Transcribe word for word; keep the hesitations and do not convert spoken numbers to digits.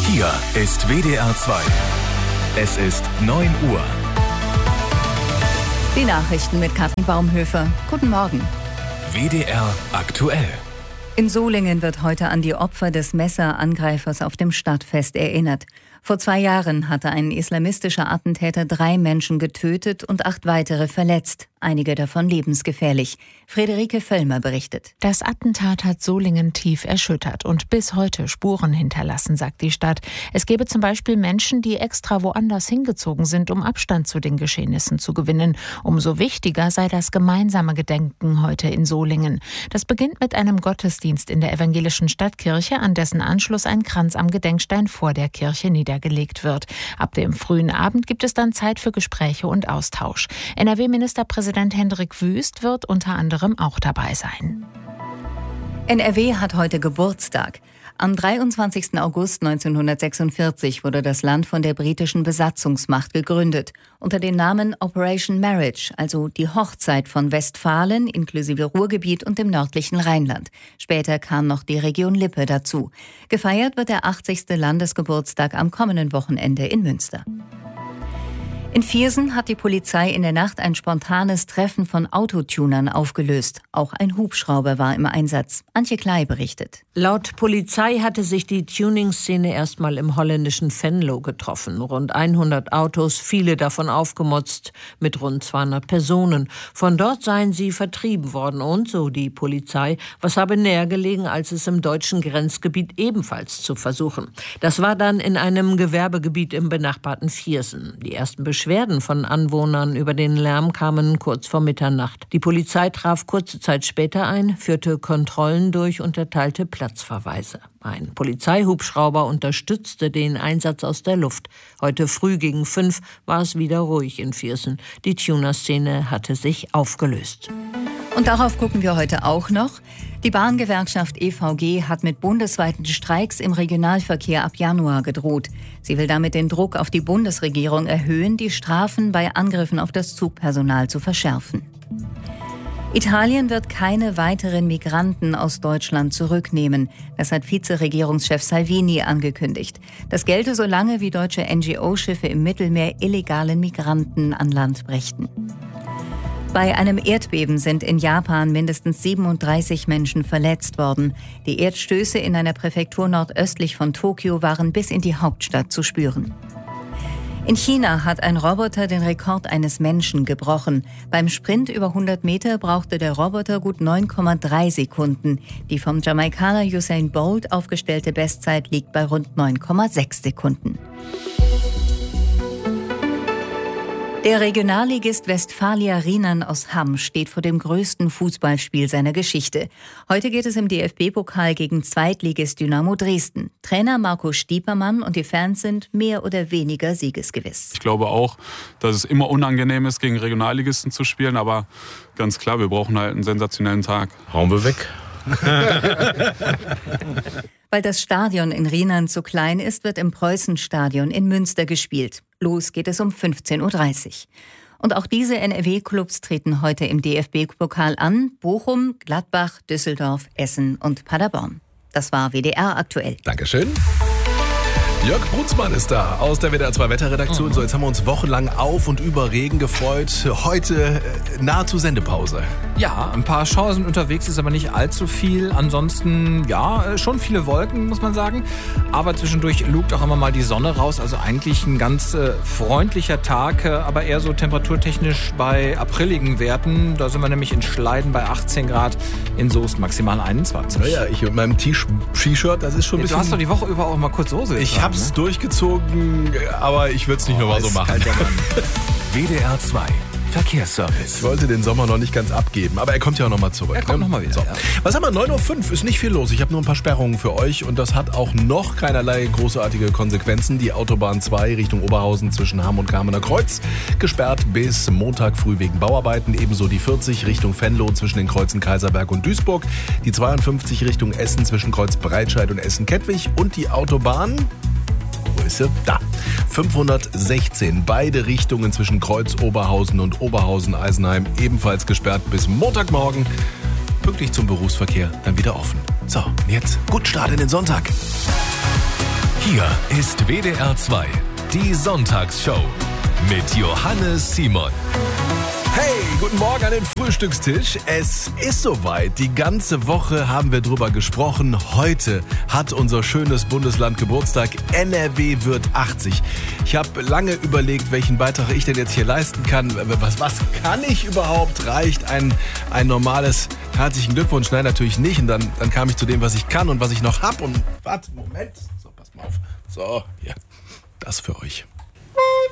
Hier ist W D R zwei. Es ist neun Uhr. Die Nachrichten mit Kathrin Baumhöfer. Guten Morgen. W D R aktuell. In Solingen wird heute an die Opfer des Messerangreifers auf dem Stadtfest erinnert. Vor zwei Jahren hatte ein islamistischer Attentäter drei Menschen getötet und acht weitere verletzt. Einige davon lebensgefährlich. Friederike Völlmer berichtet. Das Attentat hat Solingen tief erschüttert und bis heute Spuren hinterlassen, sagt die Stadt. Es gebe zum Beispiel Menschen, die extra woanders hingezogen sind, um Abstand zu den Geschehnissen zu gewinnen. Umso wichtiger sei das gemeinsame Gedenken heute in Solingen. Das beginnt mit einem Gottesdienst in der evangelischen Stadtkirche, an dessen Anschluss ein Kranz am Gedenkstein vor der Kirche niedergelegt wird. Ab dem frühen Abend gibt es dann Zeit für Gespräche und Austausch. N R W-Ministerpräsident Präsident Hendrik Wüst wird unter anderem auch dabei sein. N R W hat heute Geburtstag. Am dreiundzwanzigsten August neunzehnhundertsechsundvierzig wurde das Land von der britischen Besatzungsmacht gegründet. Unter dem Namen Operation Marriage, also die Hochzeit von Westfalen inklusive Ruhrgebiet und dem nördlichen Rheinland. Später kam noch die Region Lippe dazu. Gefeiert wird der achtzigste Landesgeburtstag am kommenden Wochenende in Münster. In Viersen hat die Polizei in der Nacht ein spontanes Treffen von Autotunern aufgelöst. Auch ein Hubschrauber war im Einsatz. Antje Klei berichtet. Laut Polizei hatte sich die Tuning-Szene erstmal im holländischen Venlo getroffen. Rund hundert Autos, viele davon aufgemotzt, mit rund zweihundert Personen. Von dort seien sie vertrieben worden und, so die Polizei, was habe näher gelegen, als es im deutschen Grenzgebiet ebenfalls zu versuchen. Das war dann in einem Gewerbegebiet im benachbarten Viersen. Die ersten Beschwerden von Anwohnern über den Lärm kamen kurz vor Mitternacht. Die Polizei traf kurze Zeit später ein, führte Kontrollen durch und erteilte Platzverweise. Ein Polizeihubschrauber unterstützte den Einsatz aus der Luft. Heute früh gegen fünf war es wieder ruhig in Viersen. Die Tuner-Szene hatte sich aufgelöst. Und darauf gucken wir heute auch noch. Die Bahngewerkschaft E V G hat mit bundesweiten Streiks im Regionalverkehr ab Januar gedroht. Sie will damit den Druck auf die Bundesregierung erhöhen, die Strafen bei Angriffen auf das Zugpersonal zu verschärfen. Italien wird keine weiteren Migranten aus Deutschland zurücknehmen. Das hat Vizeregierungschef Salvini angekündigt. Das gelte so lange, wie deutsche N G O-Schiffe im Mittelmeer illegalen Migranten an Land brächten. Bei einem Erdbeben sind in Japan mindestens siebenunddreißig Menschen verletzt worden. Die Erdstöße in einer Präfektur nordöstlich von Tokio waren bis in die Hauptstadt zu spüren. In China hat ein Roboter den Rekord eines Menschen gebrochen. Beim Sprint über hundert Meter brauchte der Roboter gut neun Komma drei Sekunden. Die vom Jamaikaner Usain Bolt aufgestellte Bestzeit liegt bei rund neun Komma sechs Sekunden. Der Regionalligist Westfalia Rienan aus Hamm steht vor dem größten Fußballspiel seiner Geschichte. Heute geht es im D F B-Pokal gegen Zweitligist Dynamo Dresden. Trainer Marco Stiepermann und die Fans sind mehr oder weniger siegesgewiss. Ich glaube auch, dass es immer unangenehm ist, gegen Regionalligisten zu spielen. Aber ganz klar, wir brauchen halt einen sensationellen Tag. Hauen wir weg. Weil das Stadion in Rienan zu klein ist, wird im Preußenstadion in Münster gespielt. Los geht es um fünfzehn Uhr dreißig. Und auch diese N R W-Clubs treten heute im D F B-Pokal an. Bochum, Gladbach, Düsseldorf, Essen und Paderborn. Das war W D R aktuell. Dankeschön. Jörg Brunsmann ist da aus der W D R zwei Wetterredaktion. Mhm. So, jetzt haben wir uns wochenlang auf und über Regen gefreut. Heute äh, nahezu Sendepause. Ja, ein paar Schauer sind unterwegs, ist aber nicht allzu viel. Ansonsten, ja, schon viele Wolken, muss man sagen. Aber zwischendurch lugt auch immer mal die Sonne raus. Also eigentlich ein ganz äh, freundlicher Tag, äh, aber eher so temperaturtechnisch bei apriligen Werten. Da sind wir nämlich in Schleiden bei achtzehn Grad, in Soest maximal einundzwanzig. Naja, ich mit meinem T-Shirt, das ist schon ein bisschen... Du hast doch die Woche über auch mal kurz Hose getragen. Ich hab's ne? durchgezogen, aber ich würde es nicht oh, nochmal so machen. W D R zwei Verkehrsservice. Ich wollte den Sommer noch nicht ganz abgeben, aber er kommt ja auch nochmal zurück. Er kommt ne? nochmal wieder, so. ja. Was haben wir? neun Uhr fünf ist nicht viel los. Ich habe nur ein paar Sperrungen für euch und das hat auch noch keinerlei großartige Konsequenzen. Die Autobahn zwei Richtung Oberhausen zwischen Hamm und Kamener Kreuz gesperrt bis Montag früh wegen Bauarbeiten. Ebenso die vierzig Richtung Venlo zwischen den Kreuzen Kaiserberg und Duisburg. Die zweiundfünfzig Richtung Essen zwischen Kreuz Breitscheid und Essen-Kettwig. Und die Autobahn... Wo ist sie? Da. fünfhundertsechzehn. Beide Richtungen zwischen Kreuz Oberhausen und Oberhausen-Eisenheim ebenfalls gesperrt bis Montagmorgen. Pünktlich zum Berufsverkehr dann wieder offen. So, und jetzt gut Start in den Sonntag. Hier ist W D R zwei, die Sonntagsshow mit Johannes Simon. Hey, guten Morgen an den Frühstückstisch. Es ist soweit. Die ganze Woche haben wir drüber gesprochen. Heute hat unser schönes Bundesland Geburtstag. N R W wird achtzig. Ich habe lange überlegt, welchen Beitrag ich denn jetzt hier leisten kann. Was, was kann ich überhaupt? Reicht ein, ein normales herzlichen Glückwunsch? Nein, natürlich nicht. Und dann, dann kam ich zu dem, was ich kann und was ich noch hab. Und warte, Moment. So, pass mal auf. So, hier. Das für euch.